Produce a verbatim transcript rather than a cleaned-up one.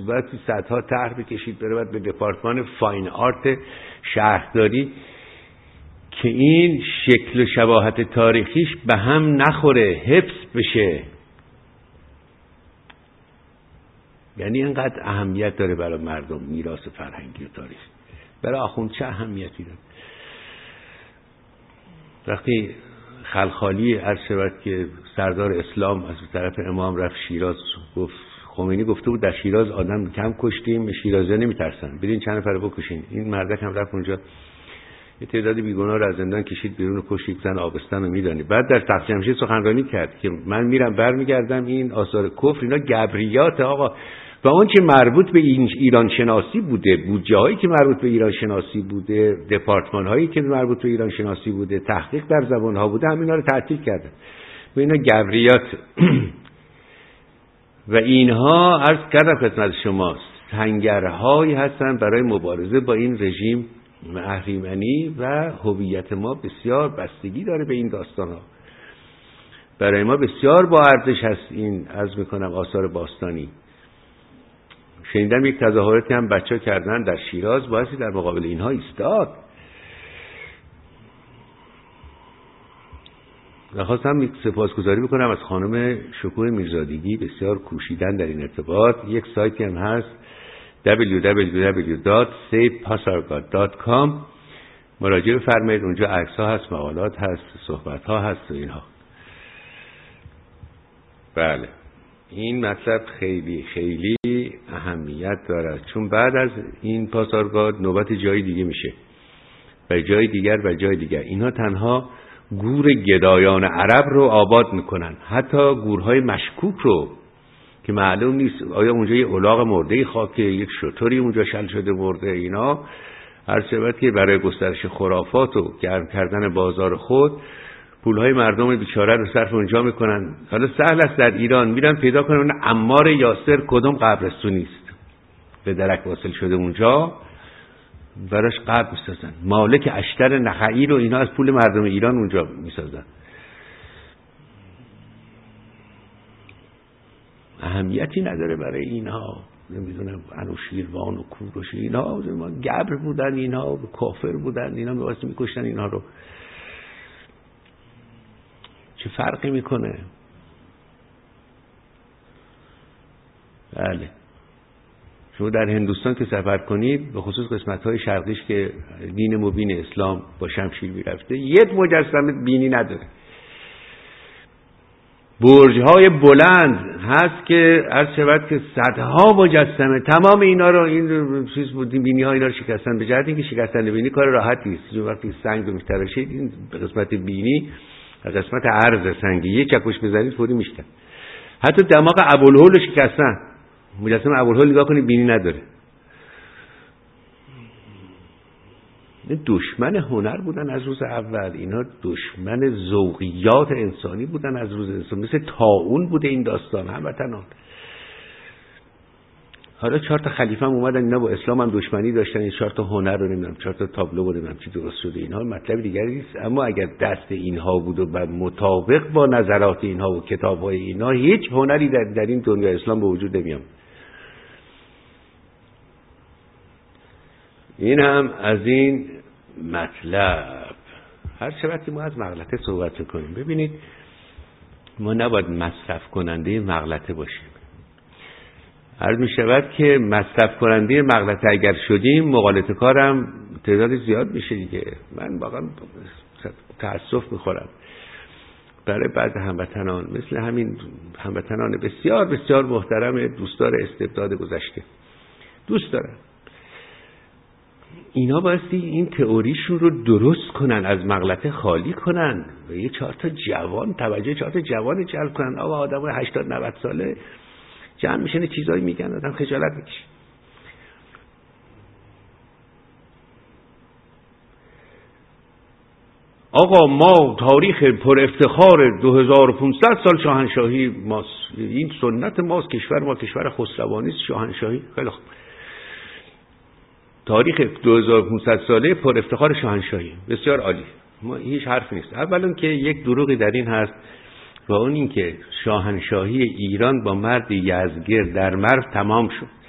بعد تو صدها طرح بکشید بره بعد به دپارتمان فاین آرت شهرداری که این شکل و شباهت تاریخیش به هم نخوره، حفظ بشه. یعنی اینقدر اهمیت داره برای مردم میراث فرهنگی و تاریخی. برای آخوند چه اهمیتی داره؟ وقتی خلخالی عرض شود که سردار اسلام از طرف امام رفت شیراز، گفت خمینی گفته بود در شیراز آدم کم کشتیم، شیرازی‌ها نمیترسن، برین چند نفر بکشین. این مردک هم رفت اونجا یه تعداد بیگناه رو از زندان کشید بیرون و کشید، زن آبستن رو میدانی. بعد در تخت جمشید سخنرانی کرد که من میرم برمیگردم این آثار کفر اینا گبریات آقا، و اون چه مربوط به این ایران شناسی بوده، بودجه هایی که مربوط به ایران شناسی بوده، دپارتمان هایی که مربوط به ایران شناسی بوده، تحقیق در زبان ها بوده، همینا رو تعطیل کردن و اینا گبریات. و اینها عرض کردم خدمت شما سنگرهایی هستن برای مبارزه با این رژیم اهریمنی و هویت ما بسیار بستگی داره به این داستان ها. برای ما بسیار با ارزش هست این عرض میکنم آثار باستانی. شنیدم یک تظاهراتی هم بچه ها کردن در شیراز، بایستی در مقابل اینها ایستاد. و خواستم یک سپاسگزاری بکنم از خانم شکوه میرزادگی، بسیار کوشیدن در این ارتباط. یک سایتی هم هست دبلیو دبلیو دبلیو دات سیو پاسارگاد دات کام، مراجعه بفرمایید، اونجا عکس ها هست، مقالات هست، صحبت ها هست و اینها. بله این مطلب خیلی خیلی اهمیت دارد، چون بعد از این پاسارگاد نوبت جای دیگه میشه و جای دیگر و جای دیگر. اینها تنها گور گدایان عرب رو آباد میکنن، حتی گورهای مشکوک رو که معلوم نیست آیا اونجا یه الاغ مرده خاکه، یک شتری اونجا شل شده مرده، اینا هر شبت که برای گسترش خرافات و گرم کردن بازار خود پولهای مردم بیچاره رو صرف اونجا میکنن. حالا سهل است در ایران میرن پیدا کنن اون عمار یاسر کدوم قبرستونی است به درک واصل شده اونجا، براش قبر میسازن. مالک اشتر نخعی رو اینا از پول مردم ایران اونجا میسازن. اهمیتی نداره برای اینها، نمیدونم انوشیروان و کوروش اینا گبر بودن، اینا کافر بودن، اینا میواسطه میکشتن اینها رو. چه فرقی میکنه؟ بله شما در هندوستان که سفر کنید، به خصوص قسمت‌های شرقیش که دین مبین اسلام با شمشیر میرفته، یک مجسمه بینی نداره. برج‌های بلند هست که عرض شود که صدها مجسمه، تمام اینا رو این چیز بودیم بینی‌ها اینا رو شکستن. به جهت اینکه شکستن بینی کار راحتی است، چون وقتی سنگ رو می‌تراشید این قسمت بینی قسمت عرض سنگی یک چکش بزنید فوری میشتن. حتی دماغ ابوالهول رو شکستن. مجسمه ابوالهول نگاه کنید بینی نداره. دشمن هنر بودن از روز اول، اینا دشمن ذوقیات انسانی بودن از روز انسان، مثل طاعون بوده این داستان هموطنان. حالا چهار تا خلیفه هم اومدن اینا با اسلام هم دشمنی داشتن، این چهار تا هنر رو نمیدونم چهار تا تابلو بود نمیدونم چی درست شده، اینها مطلب دیگری نیست. اما اگر دست اینها بود و مطابق با نظرات اینها و کتاب‌های اینها، هیچ هنری در, در این دنیا اسلام به وجود نمیاد. این هم از این مطلب. هر شبت که ما از مغلطه صحبت کنیم، ببینید ما نباید مصرف کننده مغلطه باشیم. عرض می شود که مصرف کننده مغلطه اگر شدیم، مغالطه کارم تعداد زیاد میشه دیگه. من واقعا تأسف میخورم برای بعض هموطنان، مثل همین هموطنان بسیار بسیار محترم دوستدار استبداد گذشته، دوست دارن اینا بایستی این تئوریشون رو درست کنن، از مغلطه خالی کنن و یه چهار تا جوان توجه چهار تا جوان جلب کنن. آقا آدم هشتاد نود ساله جمع میشن چیزایی میگن آدم خجالت میکشه. آقا ما تاریخ پر افتخار دو هزار و پانصد سال شاهنشاهی ماست، این سنت ماست، کشور ما کشور خسروانی است، شاهنشاهی. خیلی خوب، تاریخ دو هزار و پانصد ساله پر افتخار شاهنشاهی بسیار عالی، ما هیچ حرف نیست. اولا که یک دروغی در این هست و اون این که شاهنشاهی ایران با مرد یزدگرد در مرو تمام شد.